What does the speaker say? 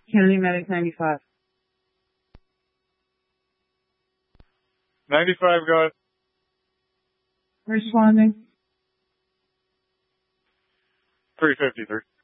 Kennedy Medic 95. 95, go ahead. Responding. 353.